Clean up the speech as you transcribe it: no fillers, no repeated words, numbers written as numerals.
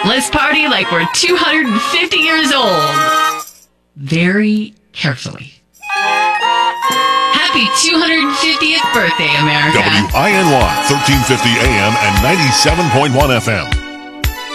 Let's party like we're 250 years old. Very carefully. Happy 250th birthday, America. WINY, 1350 AM and 97.1 FM.